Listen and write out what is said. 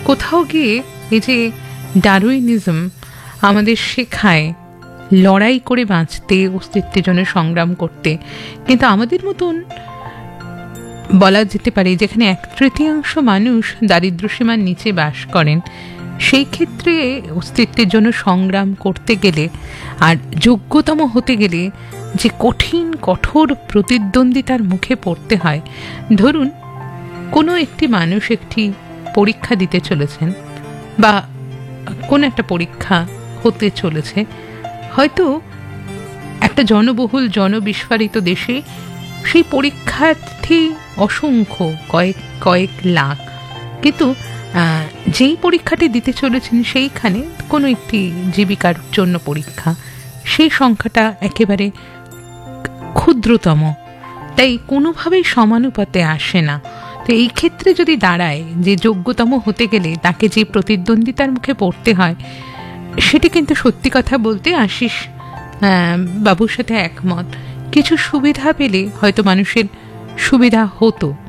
কোথাও গিয়ে এই যে ডারউইনিজম আমাদের শেখায় লড়াই করে বাঁচতে, অস্তিত্বের জন্য সংগ্রাম করতে, কিন্তু আমাদের মতন বলা যেতে পারে যেখানে 1/3 মানুষ দারিদ্র্যসীমার নিচে বাস করেন, সেই ক্ষেত্রে অস্তিত্বের জন্য সংগ্রাম করতে গেলে আর যোগ্যতম হতে গেলে যে কঠিন কঠোর প্রতিদ্বন্দ্বিতার মুখে পড়তে হয়। ধরুন কোনো একটি মানুষ একটি পরীক্ষা দিতে চলেছেন বা কোনো একটা পরীক্ষা হতে চলেছে, হয়তো একটা জনবহুল জনবিস্ফারিত দেশে সেই পরীক্ষার্থী অসংখ্য, কয়েক কয়েক লাখ, কিন্তু যেই পরীক্ষাটি দিতে চলেছেন সেইখানে কোনো একটি জীবিকার জন্য পরীক্ষা, সেই সংখ্যাটা একেবারে ক্ষুদ্রতম, তাই কোনোভাবেই সমানুপাতে আসে না। তো এই ক্ষেত্রে যদি দাঁড়ায় যে যোগ্যতম হতে গেলে তাকে যে প্রতিদ্বন্দ্বিতার মুখে পড়তে হয়, সেটি কিন্তু সত্যি কথা বলতে আশিস বাবুর সাথে একমত। কিছু সুবিধা পেলে হয়তো মানুষের সুবিধা হতো,